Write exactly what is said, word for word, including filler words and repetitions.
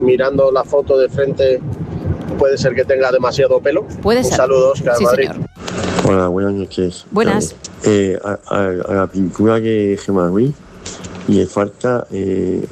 mirando la foto de frente puede ser que tenga demasiado pelo. Puede Un ser. saludo, Oscar Sí, Madrid. señor. Hola, buenas noches. Buenas. Eh, a, a- a la pintura de Gemma Ruiz le falta eh,